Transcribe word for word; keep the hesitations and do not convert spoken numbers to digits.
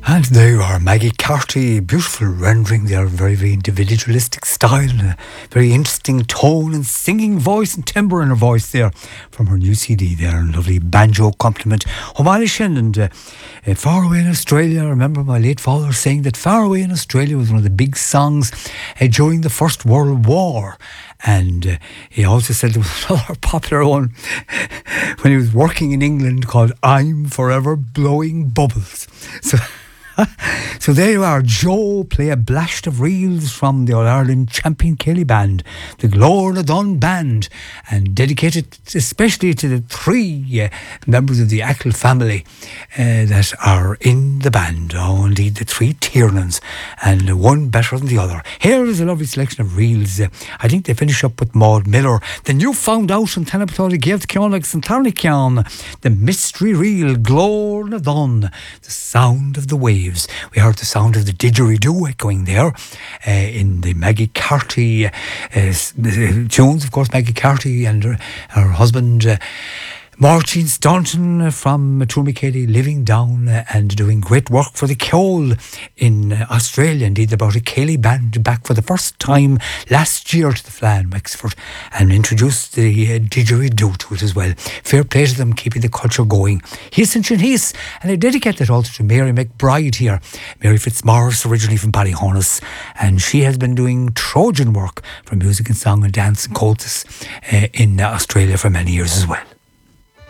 And there you are, Maggie Carty, beautiful rendering there, very, very individualistic style, and a very interesting tone and singing voice and timbre in her voice there from her new C D there, and lovely banjo compliment. Homalishin and uh, uh, Far Away in Australia. I remember my late father saying that Far Away in Australia was one of the big songs uh, during the First World War. And uh, he also said there was another popular one when he was working in England called I'm Forever Blowing Bubbles. So so there you are, Joe play a blast of reels from the All-Ireland champion Kelly Band, the Glór Dunn Band, and dedicated especially to the three uh, members of the Ackle family uh, that are in the band. Oh, indeed, the three Tiernans, and one better than the other. Here is a lovely selection of reels. Uh, I think they finish up with Maud Miller. Then you found out in Tanapatoli Gelt Kionix and Tarnikion, the mystery reel, Glór Dunn, the sound of the waves. We heard the sound of the didgeridoo echoing there uh, in the Maggie Carty uh, uh, tunes. Of course, Maggie Carty and her, her husband uh, Martin Staunton from Tourmakeady, living down uh, and doing great work for the Ceol in uh, Australia. Indeed, they brought a Kelly Band back for the first time last year to the Fleadh, Wexford, and introduced the uh, didgeridoo to it as well. Fair play to them, keeping the culture going. He's in Chinese, and I dedicate that also to Mary McBride here. Mary Fitzmaurice, originally from Ballyhonus, and she has been doing Trojan work for music and song and dance and cultus uh, in uh, Australia for many years as well.